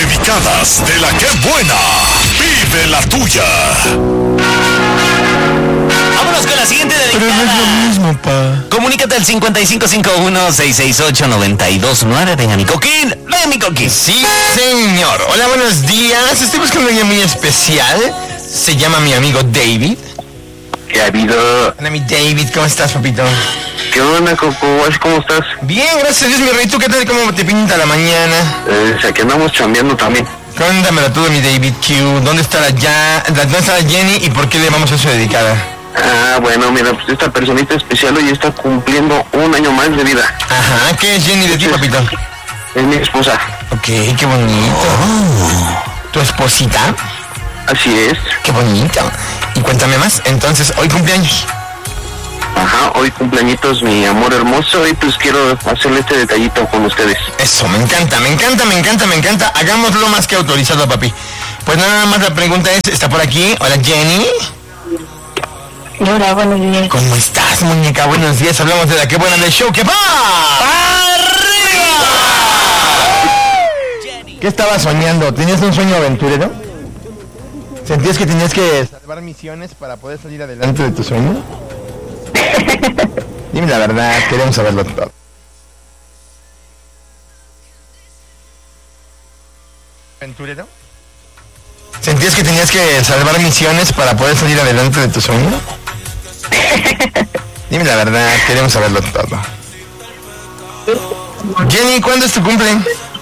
dedicadas de la que buena. Vive la tuya. Vámonos con la siguiente dedicada. Pero no es lo mismo, pa. Comunícate al 5551-668-929. Venga, mi coquín. Ven, mi coquín. Sí, señor. Hola, buenos días. Estoy buscando a alguien muy especial. Se llama mi amigo David. ¿Qué ha habido? Hola, mi David. ¿Cómo estás, papito? ¿Qué onda, Coco? ¿Cómo estás? Bien, gracias a Dios, mi rey. ¿Tú qué tal? ¿Cómo te pinta la mañana? Aquí andamos chambeando también. Cuéntamelo todo, mi David Q. ¿Dónde está la Jenny y por qué le vamos a su dedicada? Ah, bueno, mira, pues esta personita especial hoy está cumpliendo un año más de vida. Ajá, ¿qué es Jenny de ti, papito? Es mi esposa. Ok, qué bonito. ¿Tu esposita? Así es. Qué bonito. Y cuéntame más, entonces, hoy cumpleaños. Ajá, hoy cumpleañitos, mi amor hermoso, y pues quiero hacerle este detallito con ustedes. Eso, me encanta. Hagámoslo más que autorizado, papi. Pues nada más la pregunta es, ¿está por aquí? Hola, Jenny. Hola, buenos días. ¿Cómo estás, muñeca? Buenos días, hablamos de la que buena del show que va. ¡Arriba! ¿Qué estabas soñando? ¿Tenías un sueño aventurero? ¿Sentías que tenías que salvar misiones para poder salir adelante de tu sueño? Dime la verdad, queremos saberlo todo. ¿Aventurero? ¿Sentías que tenías que salvar misiones para poder salir adelante de tu sueño? Dime la verdad, queremos saberlo todo. Jenny, ¿cuándo es tu cumple?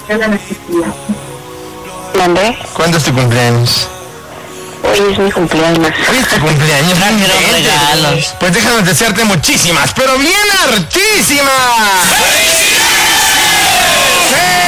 ¿Mandé? ¿Cuándo es tu cumpleaños? Hoy es mi cumpleaños. Hoy es tu cumpleaños. Trajeron regalos. Pues déjanos desearte muchísimas, pero bien hartísimas. ¡Felicidades!